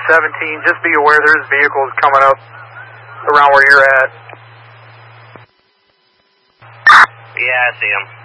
17, just be aware there's vehicles coming up around where you're at. Yeah, I see them.